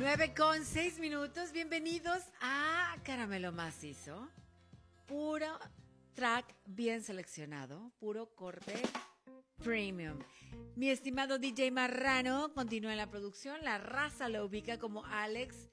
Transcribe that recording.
9:06. Bienvenidos a Caramelo Macizo. Puro track bien seleccionado, puro corte premium. Mi estimado DJ Marrano continúa en la producción. La raza lo ubica como Alex